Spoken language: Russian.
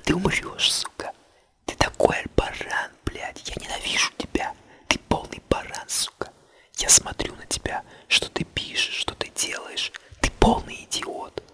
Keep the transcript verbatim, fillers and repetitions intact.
ты умрешь, сука. Ты такой баран, блядь. Я ненавижу тебя. Ты полный баран, сука. Я смотрю на тебя, что ты пишешь, что ты делаешь. Ты полный идиот.